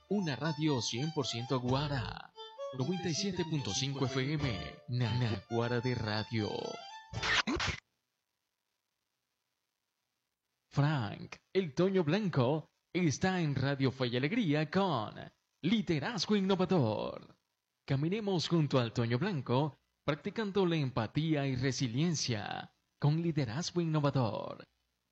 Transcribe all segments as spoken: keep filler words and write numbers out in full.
una radio cien por ciento guara. noventa y siete punto cinco F M, Naguara de Radio. Frank, el Toño Blanco, está en Radio Fe y Alegría con Liderazgo Innovador. Caminemos junto al Toño Blanco, practicando la empatía y resiliencia con Liderazgo Innovador.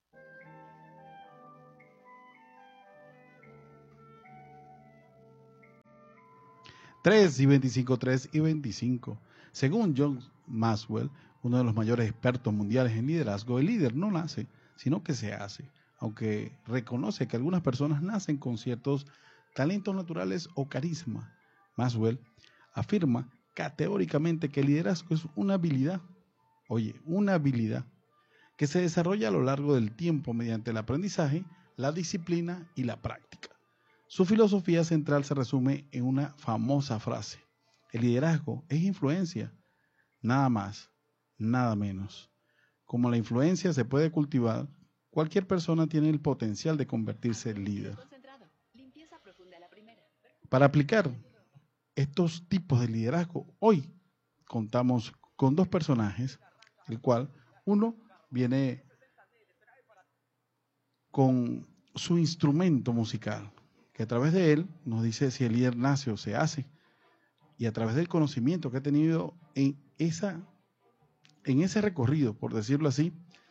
tres y veinticinco, tres y veinticinco. Según John Maxwell, uno de los mayores expertos mundiales en liderazgo, el líder no nace, sino que se hace, aunque reconoce que algunas personas nacen con ciertos talentos naturales o carisma. Maxwell afirma categóricamente que el liderazgo es una habilidad, oye, una habilidad que se desarrolla a lo largo del tiempo mediante el aprendizaje, la disciplina y la práctica. Su filosofía central se resume en una famosa frase: el liderazgo es influencia, nada más, nada menos. Como la influencia se puede cultivar, cualquier persona tiene el potencial de convertirse en líder. Para aplicar estos tipos de liderazgo, hoy contamos con dos personajes, el cual uno viene con su instrumento musical, que a través de él nos dice si el líder nace o se hace, y a través del conocimiento que ha tenido en, esa, en ese recorrido, por decirlo así,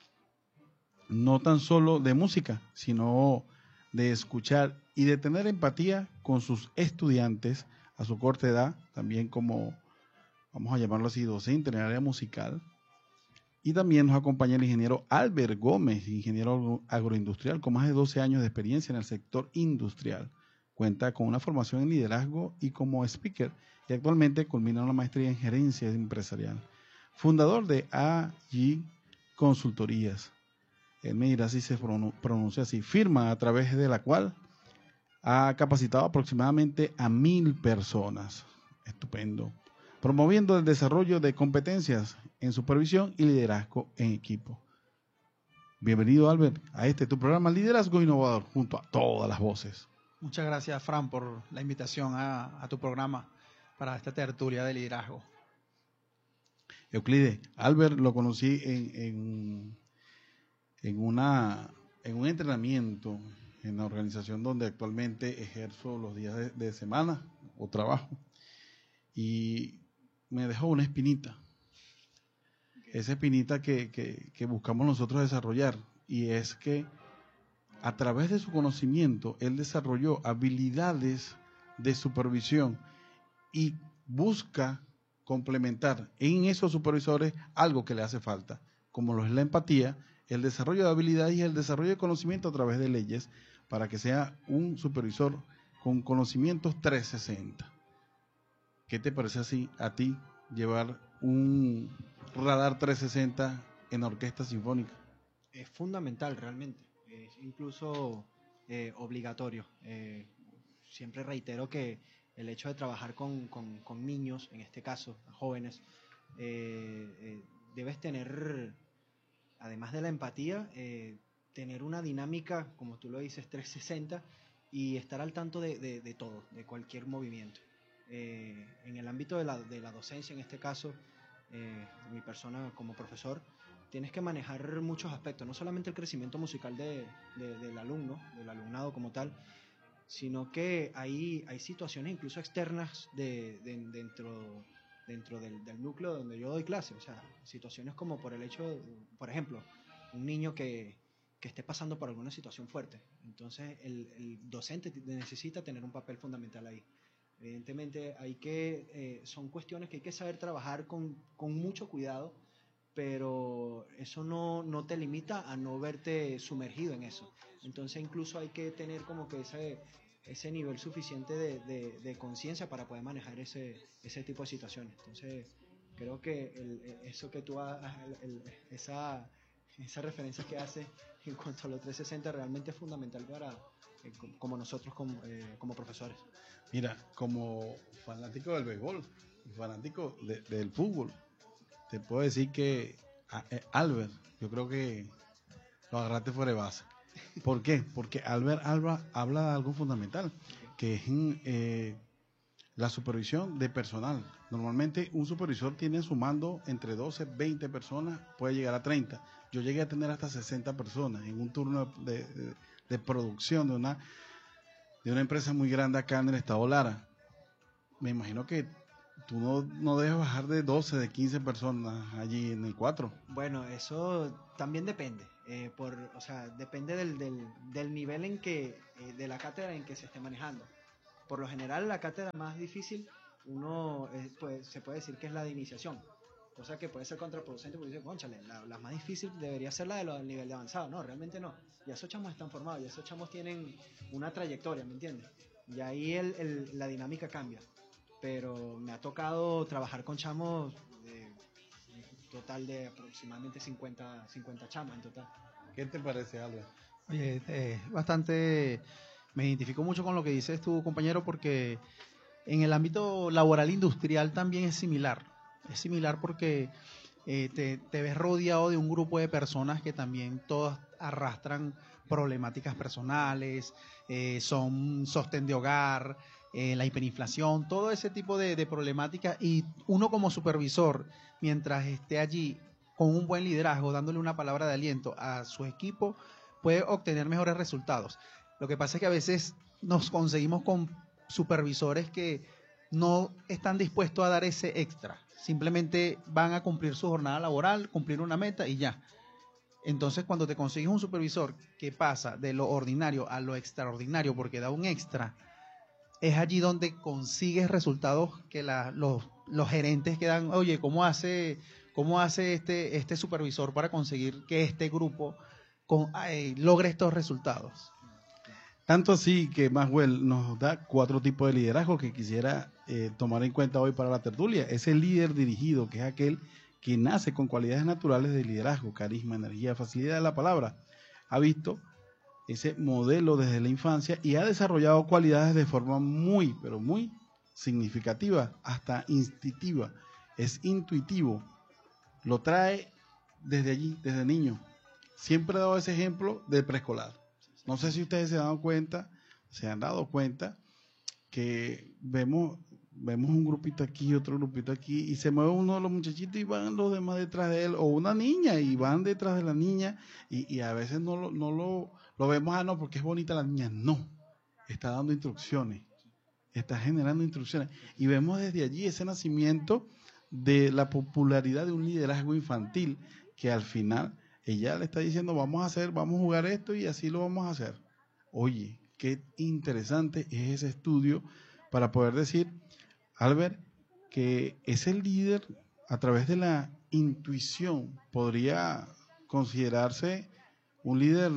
no tan solo de música, sino de escuchar y de tener empatía con sus estudiantes a su corta edad, también como, vamos a llamarlo así, docente en el área musical. Y también nos acompaña el ingeniero Albert Gómez, ingeniero agroindustrial con más de doce años de experiencia en el sector industrial. Cuenta con una formación en liderazgo y como speaker, y actualmente culmina una maestría en gerencia empresarial. Fundador de A G Consultorías. Él me dirá si se pronuncia así. Firma a través de la cual ha capacitado aproximadamente a mil personas. Estupendo. Promoviendo el desarrollo de competencias en supervisión y liderazgo en equipo. Bienvenido, Albert, a este tu programa Liderazgo Innovador, junto a todas las voces. Muchas gracias, Fran, por la invitación a, a tu programa para esta tertulia de liderazgo. Euclides, Albert lo conocí en, en, en, una, en un entrenamiento en la organización donde actualmente ejerzo los días de, de semana o trabajo, y me dejó una espinita, esa espinita que, que, que buscamos nosotros desarrollar, y es que a través de su conocimiento él desarrolló habilidades de supervisión y busca complementar en esos supervisores algo que le hace falta, como lo es la empatía, el desarrollo de habilidades y el desarrollo de conocimiento a través de leyes, para que sea un supervisor con conocimientos trescientos sesenta. ¿Qué te parece así a ti llevar un radar trescientos sesenta en la orquesta sinfónica? Es fundamental realmente, es incluso eh, obligatorio. Eh, siempre reitero que el hecho de trabajar con, con, con niños, en este caso, jóvenes, eh, eh, debes tener, además de la empatía, eh, tener una dinámica, como tú lo dices, trescientos sesenta, y estar al tanto de, de, de todo, de cualquier movimiento. Eh, en el ámbito de la, de la docencia, en este caso, eh, mi persona como profesor, tienes que manejar muchos aspectos, no solamente el crecimiento musical de, de, del alumno, del alumnado como tal, sino que hay, hay situaciones incluso externas de, de, dentro, dentro del, del núcleo donde yo doy clase. O sea, situaciones como por el hecho, de, por ejemplo, un niño que, que esté pasando por alguna situación fuerte. Entonces el, el docente necesita tener un papel fundamental ahí. Evidentemente hay que, eh, son cuestiones que hay que saber trabajar con, con mucho cuidado, pero eso no, no te limita a no verte sumergido en eso. Entonces incluso hay que tener como que ese, ese nivel suficiente de, de, de conciencia para poder manejar ese, ese tipo de situaciones. Entonces creo que el, eso que tú has, el, esa, esa referencia que haces en cuanto a los trescientos sesenta realmente es fundamental para eh, como nosotros como, eh, como profesores. Mira, como fanático del béisbol y fanático de, del fútbol, te puedo decir que a, eh, Albert, yo creo que lo agarraste fuera de base. ¿Por qué? Porque Albert Alba habla de algo fundamental, que es eh, la supervisión de personal. Normalmente un supervisor tiene en su mando entre doce, veinte personas, puede llegar a treinta. Yo llegué a tener hasta sesenta personas en un turno de, de, de producción de una, de una empresa muy grande acá en el estado Lara. Me imagino que tú no, no debes bajar de doce, de quince personas allí en el cuatro. Bueno, eso también depende. Eh, por, o sea, depende del, del, del nivel en que, eh, de la cátedra en que se esté manejando. Por lo general, la cátedra más difícil, uno eh, pues, se puede decir que es la de iniciación, cosa que puede ser contraproducente porque dice, cónchale, la, la más difícil debería ser la de lo, del nivel de avanzado. No, realmente no. Ya esos chamos están formados, ya esos chamos tienen una trayectoria, ¿me entiendes? Y ahí el, el, la dinámica cambia. Pero me ha tocado trabajar con chamos de un total de aproximadamente cincuenta, cincuenta chamos en total. ¿Qué te parece, Albert? Oye, eh, bastante, me identifico mucho con lo que dices tu compañero porque en el ámbito laboral industrial también es similar. Es similar porque eh, te, te ves rodeado de un grupo de personas que también todas arrastran problemáticas personales, eh, son sostén de hogar, eh, la hiperinflación, todo ese tipo de, de problemáticas, y uno como supervisor, mientras esté allí con un buen liderazgo, dándole una palabra de aliento a su equipo, puede obtener mejores resultados. Lo que pasa es que a veces nos conseguimos con supervisores que no están dispuestos a dar ese extra, simplemente van a cumplir su jornada laboral, cumplir una meta y ya. Entonces, cuando te consigues un supervisor que pasa de lo ordinario a lo extraordinario porque da un extra, es allí donde consigues resultados que la, los, los gerentes quedan, oye, ¿cómo hace, cómo hace este, este supervisor para conseguir que este grupo con, eh, logre estos resultados? Tanto así que Maxwell nos da cuatro tipos de liderazgo que quisiera eh, tomar en cuenta hoy para la tertulia. Ese líder dirigido, que es aquel que nace con cualidades naturales de liderazgo, carisma, energía, facilidad de la palabra. Ha visto ese modelo desde la infancia y ha desarrollado cualidades de forma muy, pero muy significativa, hasta instintiva. Es intuitivo, lo trae desde allí, desde niño. Siempre he dado ese ejemplo del preescolar. No sé si ustedes se han dado cuenta, se han dado cuenta que vemos, vemos un grupito aquí, otro grupito aquí, y se mueve uno de los muchachitos y van los demás detrás de él, o una niña y van detrás de la niña, y, y a veces no, lo, no lo, lo vemos, ah, no, porque es bonita la niña. No, está dando instrucciones, está generando instrucciones, y vemos desde allí ese nacimiento de la popularidad de un liderazgo infantil, que al final ella le está diciendo, vamos a hacer, vamos a jugar esto y así lo vamos a hacer. Oye, qué interesante es ese estudio para poder decir, Albert, que ese líder a través de la intuición podría considerarse un líder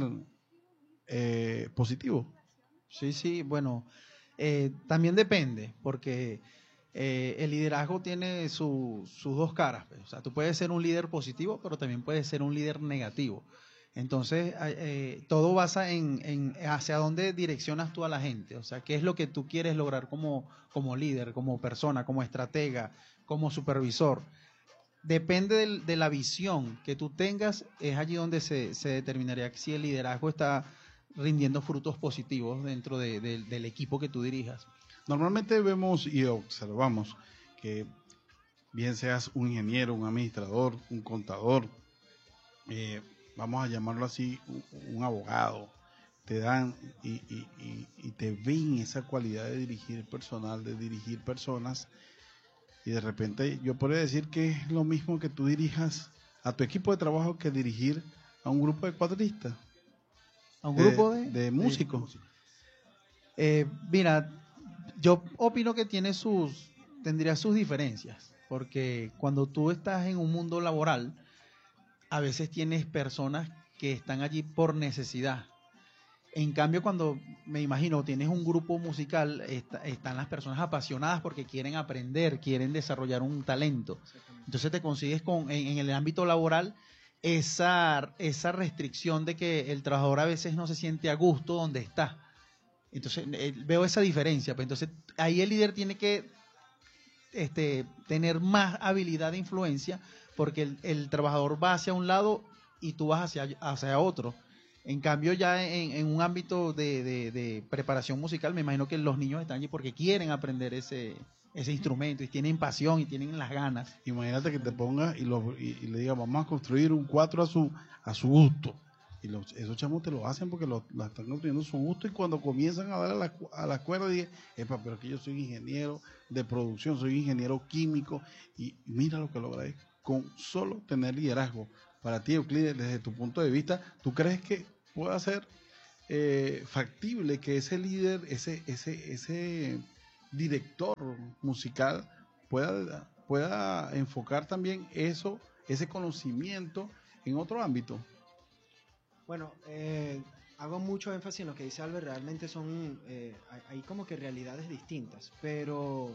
eh, positivo. Sí, sí, bueno, eh, también depende, porque eh, el liderazgo tiene su, sus dos caras. Pues. O sea, tú puedes ser un líder positivo, pero también puedes ser un líder negativo. Entonces, eh, todo basa en, en hacia dónde direccionas tú a la gente. O sea, qué es lo que tú quieres lograr como, como líder, como persona, como estratega, como supervisor. Depende del, de la visión que tú tengas, es allí donde se, se determinaría si el liderazgo está rindiendo frutos positivos dentro de, de, del equipo que tú dirijas. Normalmente vemos y observamos que bien seas un ingeniero, un administrador, un contador, eh, vamos a llamarlo así, un, un abogado, te dan y, y, y, y te ven esa cualidad de dirigir personal, de dirigir personas, y de repente yo podría decir que es lo mismo que tú dirijas a tu equipo de trabajo que dirigir a un grupo de cuadristas. A un de, grupo de, de músicos. Eh, mira, yo opino que tiene sus, tendría sus diferencias, porque cuando tú estás en un mundo laboral, a veces tienes personas que están allí por necesidad. En cambio, cuando, me imagino, tienes un grupo musical, está, están las personas apasionadas porque quieren aprender, quieren desarrollar un talento. Entonces te consigues con, en, en el ámbito laboral esa, esa restricción de que el trabajador a veces no se siente a gusto donde está. Entonces eh, veo esa diferencia. Pues entonces ahí el líder tiene que este, tener más habilidad de influencia, porque el, el trabajador va hacia un lado y tú vas hacia, hacia otro. En cambio, ya en, en un ámbito de, de, de preparación musical, me imagino que los niños están allí porque quieren aprender ese, ese instrumento y tienen pasión y tienen las ganas. Imagínate que te pongas y, lo, y, y le digas, vamos a construir un cuatro a su, a su gusto. Y los, esos chamos te lo hacen porque lo, lo están construyendo a su gusto, y cuando comienzan a darle a la, a la cuerda, dije, epa, pero que yo soy ingeniero de producción, soy ingeniero químico, y mira lo que logré con solo tener liderazgo. Para ti, Euclides, desde tu punto de vista, ¿tú crees que pueda ser eh, factible que ese líder, ese, ese, ese director musical pueda, pueda enfocar también eso, ese conocimiento en otro ámbito? Bueno, eh, hago mucho énfasis en lo que dice Albert. Realmente son, eh, hay, hay como que realidades distintas, pero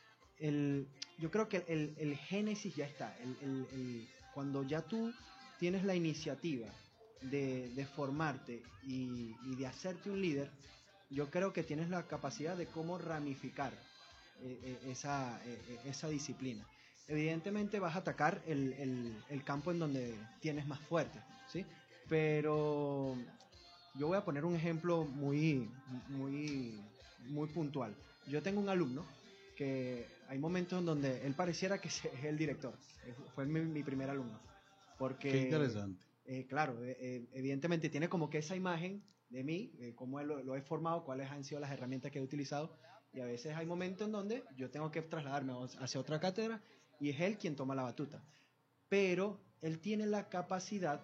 el, yo creo que el, el génesis ya está. El, el, el, cuando ya tú tienes la iniciativa de, de formarte y, y de hacerte un líder, yo creo que tienes la capacidad de cómo ramificar eh, esa, eh, esa disciplina. Evidentemente vas a atacar el, el, el campo en donde tienes más fuerte, ¿sí? Pero yo voy a poner un ejemplo muy, muy, muy puntual. Yo tengo un alumno que hay momentos en donde él pareciera que es el director. Fue mi, mi primer alumno. Porque, qué interesante. Eh, claro, eh, evidentemente tiene como que esa imagen de mí, de cómo lo, lo he formado, cuáles han sido las herramientas que he utilizado. Y a veces hay momentos en donde yo tengo que trasladarme hacia otra cátedra y es él quien toma la batuta. Pero él tiene la capacidad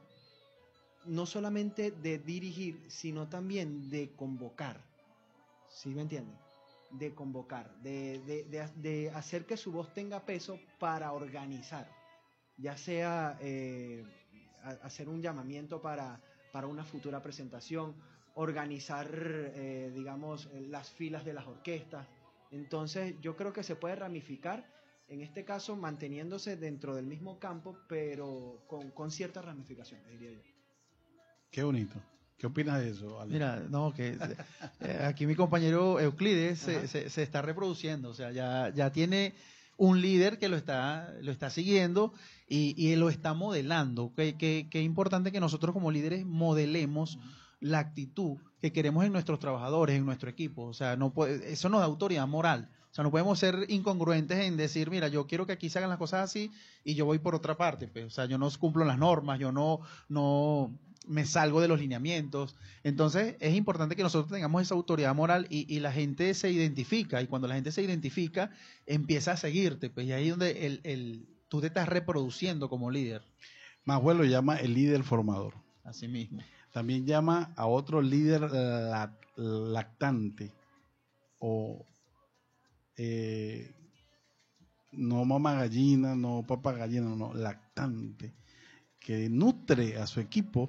no solamente de dirigir, sino también de convocar. ¿Sí me entienden? De convocar, de, de, de, de hacer que su voz tenga peso para organizar. Ya sea eh, hacer un llamamiento para, para una futura presentación, organizar, eh, digamos, las filas de las orquestas. Entonces, yo creo que se puede ramificar, en este caso, manteniéndose dentro del mismo campo, pero con, con ciertas ramificaciones, diría yo. Qué bonito. ¿Qué opinas de eso, Ale? Mira, no, que eh, aquí mi compañero Euclides se, se, se está reproduciendo, o sea, ya, ya tiene un líder que lo está, lo está siguiendo y, y lo está modelando. Qué que, que importante que nosotros como líderes modelemos uh-huh. la actitud que queremos en nuestros trabajadores, en nuestro equipo. O sea, no puede, eso nos da autoridad moral. O sea, no podemos ser incongruentes en decir, mira, yo quiero que aquí se hagan las cosas así y yo voy por otra parte. Pues. O sea, yo no cumplo las normas, yo no, no me salgo de los lineamientos. Entonces, es importante que nosotros tengamos esa autoridad moral y, y la gente se identifica. Y cuando la gente se identifica, empieza a seguirte. Pues, y ahí es donde el, el, tú te estás reproduciendo como líder. Maxwell lo llama el líder formador. Así mismo. También llama a otro líder la, lactante o eh, no mamá gallina, no papá gallina, no, lactante, que nutre a su equipo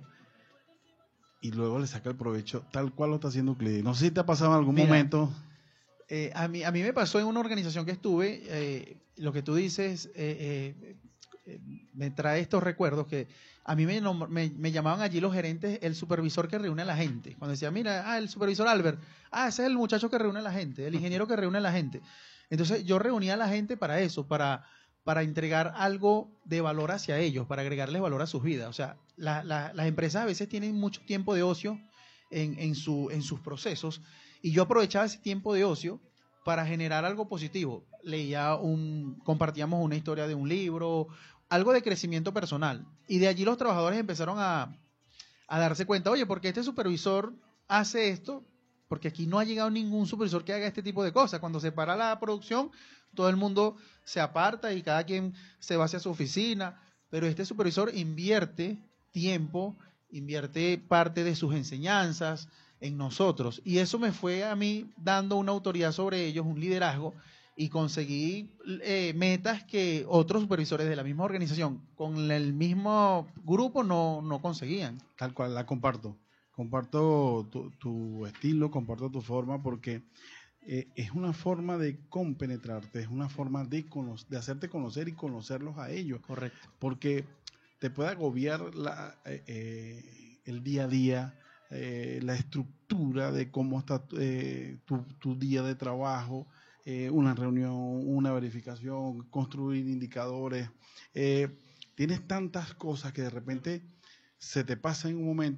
y luego le saca el provecho tal cual lo está haciendo Euclides. No sé si te ha pasado en algún Mira, momento. Eh, a, mí, a mí me pasó en una organización que estuve, eh, lo que tú dices eh, eh, eh, me trae estos recuerdos que a mí me, me, me llamaban allí los gerentes, el supervisor que reúne a la gente. Cuando decía, mira, ah, el supervisor Albert, ah, ese es el muchacho que reúne a la gente, el ingeniero que reúne a la gente. Entonces yo reunía a la gente para eso, para, para entregar algo de valor hacia ellos, para agregarles valor a sus vidas. O sea, la, la, las empresas a veces tienen mucho tiempo de ocio en, en, su, en sus procesos y yo aprovechaba ese tiempo de ocio para generar algo positivo. Leía un, compartíamos una historia de un libro, algo de crecimiento personal. Y de allí los trabajadores empezaron a, a darse cuenta, oye, ¿por qué este supervisor hace esto? Porque aquí no ha llegado ningún supervisor que haga este tipo de cosas. Cuando se para la producción, todo el mundo se aparta y cada quien se va hacia su oficina. Pero este supervisor invierte tiempo, invierte parte de sus enseñanzas en nosotros. Y eso me fue a mí dando una autoridad sobre ellos, un liderazgo, y conseguí eh, metas que otros supervisores de la misma organización con el mismo grupo no, no conseguían. Tal cual, la comparto. Comparto tu, tu estilo, comparto tu forma, porque eh, es una forma de compenetrarte, es una forma de, cono- de hacerte conocer y conocerlos a ellos. Correcto. Porque te puede agobiar la, eh, eh, el día a día, eh, la estructura de cómo está eh, tu, tu día de trabajo, eh, una reunión, una verificación, construir indicadores. Eh, tienes tantas cosas que de repente se te pasa en un momento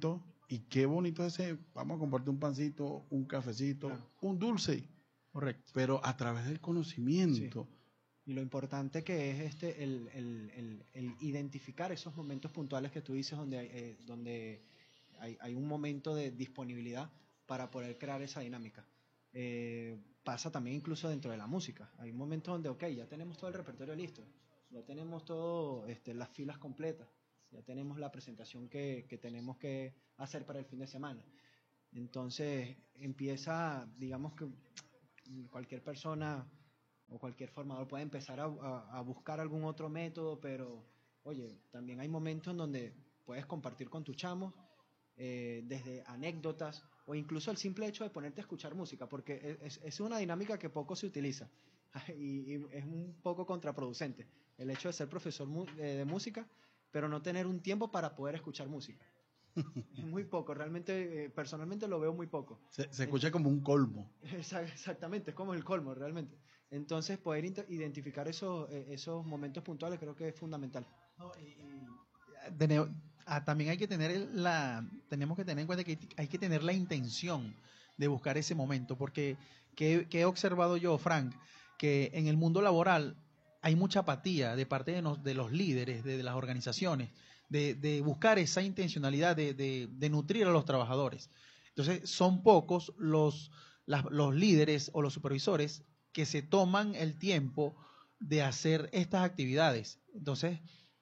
Y qué bonito ese, vamos a compartir un pancito, un cafecito, Claro. un dulce, Correcto. pero a través del conocimiento. Y lo importante que es este el, el, el, el identificar esos momentos puntuales que tú dices donde hay, eh, donde hay, hay un momento de disponibilidad para poder crear esa dinámica. Eh, pasa también incluso dentro de la música. Hay momentos donde, ok, ya tenemos todo el repertorio listo, ya tenemos todo, este, las filas completas, ya tenemos la presentación que, que tenemos que hacer para el fin de semana. Entonces empieza, digamos que cualquier persona o cualquier formador puede empezar a, a, a buscar algún otro método, pero oye, también hay momentos en donde puedes compartir con tu chamo eh, desde anécdotas o incluso el simple hecho de ponerte a escuchar música, porque es, es una dinámica que poco se utiliza y, y es un poco contraproducente el hecho de ser profesor mu de, de música, pero no tener un tiempo para poder escuchar música. Es muy poco, realmente, eh, personalmente lo veo muy poco. Se, se escucha como un colmo. Exactamente, es como el colmo realmente. Entonces, poder identificar esos, esos momentos puntuales creo que es fundamental. No, y, y, de, ah, también hay que tener la, tenemos que tener en cuenta que hay que tener la intención de buscar ese momento, porque que, que he observado yo, Frank, que en el mundo laboral hay mucha apatía de parte de, nos, de los líderes, de, de las organizaciones, de, de buscar esa intencionalidad de, de, de nutrir a los trabajadores. Entonces, son pocos los, las, los líderes o los supervisores que se toman el tiempo de hacer estas actividades. Entonces,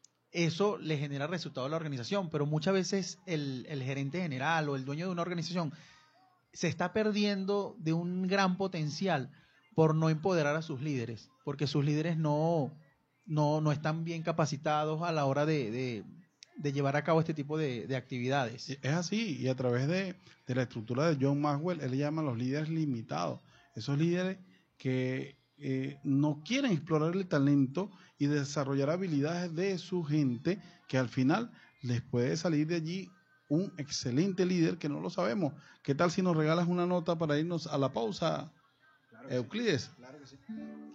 eso le genera resultado a la organización, pero muchas veces el, el gerente general o el dueño de una organización se está perdiendo de un gran potencial por no empoderar a sus líderes, porque sus líderes no, no, no están bien capacitados a la hora de, de, de llevar a cabo este tipo de, de actividades. Es así, y a través de, de la estructura de John Maxwell, él le llama a los líderes limitados, esos líderes que eh, no quieren explorar el talento y desarrollar habilidades de su gente, que al final les puede salir de allí un excelente líder que no lo sabemos. ¿Qué tal si nos regalas una nota para irnos a la pausa, Claro que Euclides? sí, claro que sí.